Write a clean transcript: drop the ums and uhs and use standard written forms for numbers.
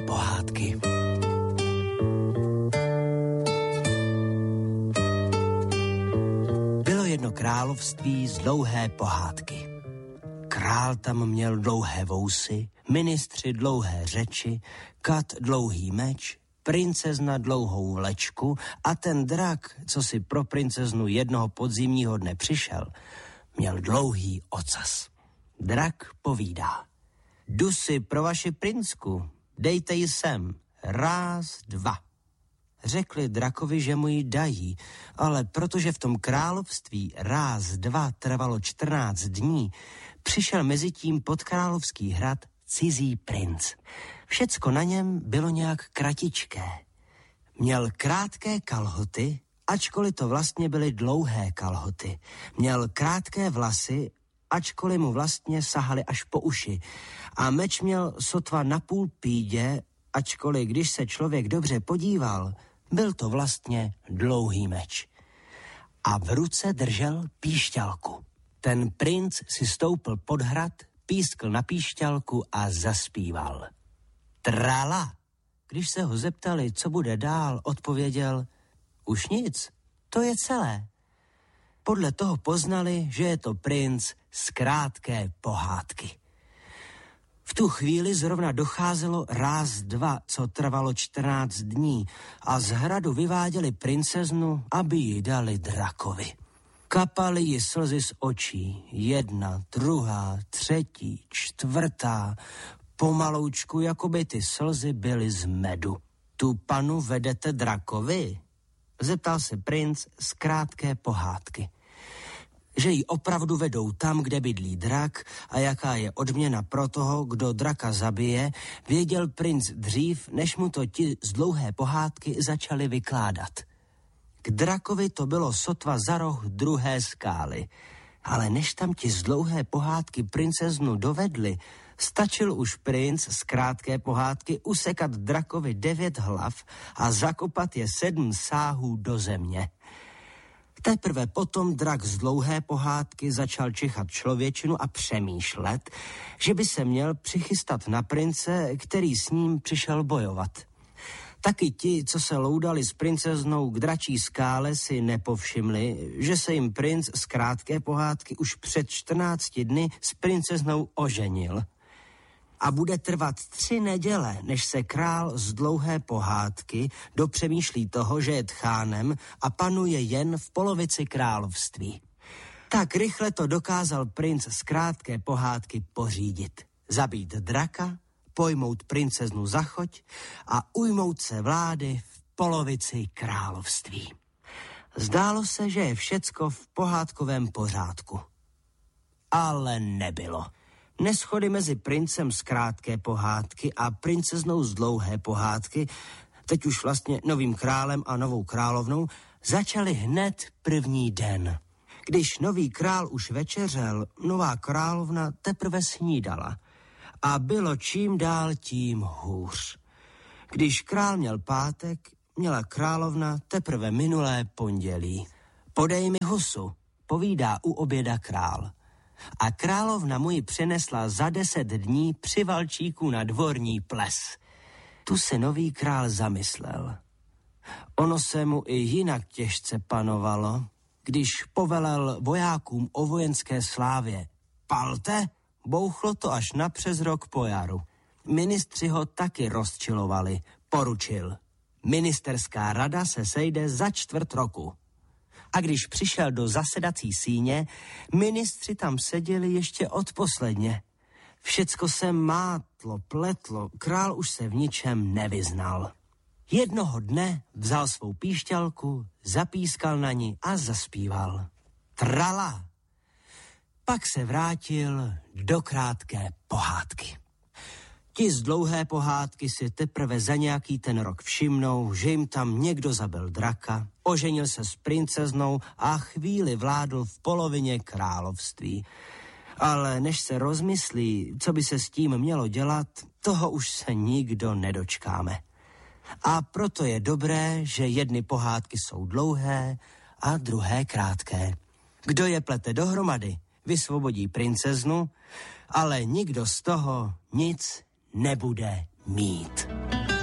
pohádky. Bylo jedno království z dlouhé pohádky. Král tam měl dlouhé vousy, ministři dlouhé řeči, kat dlouhý meč, princezna dlouhou vlečku a ten drak, co si pro princeznu jednoho podzimního dne přišel, měl dlouhý ocas. Drak povídá: jdu si pro vaši princku, dejte ji sem, 1, 2. Řekli drakovi, že mu ji dají, ale protože v tom království 1, 2 trvalo 14 dní, přišel mezitím pod královský hrad cizí princ. Všecko na něm bylo nějak kratičké. Měl krátké kalhoty, ačkoliv to vlastně byly dlouhé kalhoty. Měl krátké vlasy, ačkoliv mu vlastně sahaly až po uši. A meč měl sotva napůl pídě, ačkoliv když se člověk dobře podíval, byl to vlastně dlouhý meč. A v ruce držel píšťalku. Ten princ si stoupl pod hrad, pískl na píšťalku a zaspíval. Trala. Když se ho zeptali, co bude dál, odpověděl: už nic, to je celé. Podle toho poznali, že je to princ z krátké pohádky. V tu chvíli zrovna docházelo 1, 2, co trvalo 14 dní a z hradu vyváděli princeznu, aby ji dali drakovi. Kapaly ji slzy z očí, 1, 2, 3, 4, pomaloučku, jako by ty slzy byly z medu. Tu panu vedete drakovi? Zeptal se princ z krátké pohádky. Že ji opravdu vedou tam, kde bydlí drak a jaká je odměna pro toho, kdo draka zabije, věděl princ dřív, než mu to ti z dlouhé pohádky začali vykládat. K drakovi to bylo sotva za roh druhé skály, ale než tam ti z dlouhé pohádky princeznu dovedli, stačil už princ z krátké pohádky usekat drakovi 9 hlav a zakopat je 7 sáhů do země. Teprve potom drak z dlouhé pohádky začal čichat člověčinu a přemýšlet, že by se měl přichystat na prince, který s ním přišel bojovat. Taky ti, co se loudali s princeznou k dračí skále, si nepovšimli, že se jim princ z krátké pohádky už před 14 dny s princeznou oženil. A bude trvat 3 neděle, než se král z dlouhé pohádky dopřemýšlí toho, že je tchánem a panuje jen v polovici království. Tak rychle to dokázal princ z krátké pohádky pořídit. Zabít draka, pojmout princeznu za choť a ujmout se vlády v polovici království. Zdálo se, že je všecko v pohádkovém pořádku. Ale nebylo. Neshody mezi princem z krátké pohádky a princeznou z dlouhé pohádky, teď už vlastně novým králem a novou královnou, začaly hned první den. Když nový král už večeřel, nová královna teprve snídala. A bylo čím dál tím hůř. Když král měl pátek, měla královna teprve minulé pondělí. Podej mi husu, povídá u oběda král. A královna mu ji přinesla za 10 dní při valčíku na dvorní ples. Tu se nový král zamyslel. Ono se mu i jinak těžce panovalo, když povelel vojákům o vojenské slávě. Palte, bouchlo to až na přes rok po jaru. Ministři ho taky rozčilovali, poručil. Ministerská rada se sejde za 1/4 roku. A když přišel do zasedací síně, ministři tam seděli ještě odposledně. Všecko se mátlo, pletlo, král už se v ničem nevyznal. Jednoho dne vzal svou píšťalku, zapískal na ní a zaspíval. Trala! Pak se vrátil do krátké pohádky. Ti z dlouhé pohádky si teprve za nějaký ten rok všimnou, že jim tam někdo zabil draka, oženil se s princeznou a chvíli vládl v polovině království. Ale než se rozmyslí, co by se s tím mělo dělat, toho už se nikdo nedočkáme. A proto je dobré, že jedny pohádky jsou dlouhé a druhé krátké. Kdo je plete dohromady, vysvobodí princeznu, ale nikdo z toho nic nebude mít.